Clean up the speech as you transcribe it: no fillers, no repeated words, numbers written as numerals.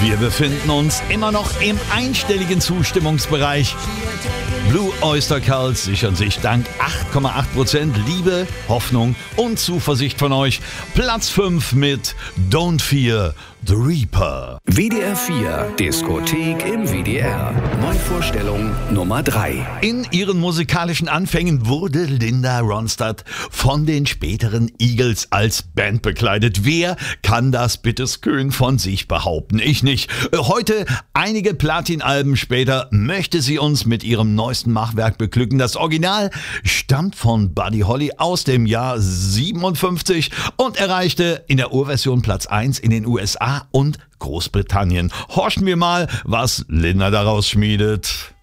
Wir befinden uns immer noch im einstelligen Zustimmungsbereich. Blue Oyster Cult sichern sich dank 8,8% Liebe, Hoffnung und Zuversicht von euch Platz 5 mit Don't Fear the Reaper. WDR 4 Diskothek im WDR. Neuvorstellung Nummer 3. In ihren musikalischen Anfängen wurde Linda Ronstadt von den späteren Eagles als Band bekleidet. Wer kann das bitteschön von sich behaupten? Ich nicht. Heute, einige Platin-Alben später, möchte sie uns mit ihrem neuesten Machwerk beglücken. Das Original stammt von Buddy Holly aus dem Jahr 57 und erreichte in der Urversion Platz 1 in den USA und Großbritannien. Horchen wir mal, was Linda daraus schmiedet.